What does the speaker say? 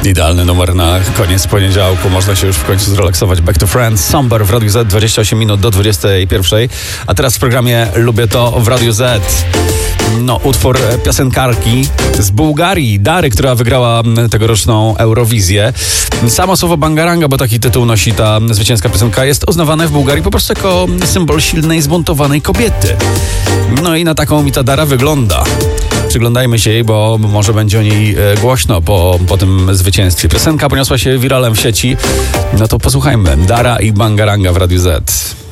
Idealny numer na koniec poniedziałku. Można się już w końcu zrelaksować. Back to Friends, Somber w Radiu Z, 28 minut do 21. A teraz w programie Lubię to w Radiu Z. Utwór piosenkarki z Bułgarii, Dary, która wygrała tegoroczną Eurowizję. Samo słowo bangaranga, bo taki tytuł nosi ta zwycięska piosenka, jest uznawane w Bułgarii po prostu jako symbol silnej, zbuntowanej kobiety. I na taką mi ta Dara wygląda. Przyglądajmy się jej, bo może będzie o niej głośno po tym zwycięstwie. Piosenka poniosła się wiralem w sieci. To posłuchajmy. Dara i bangaranga w Radiu Z.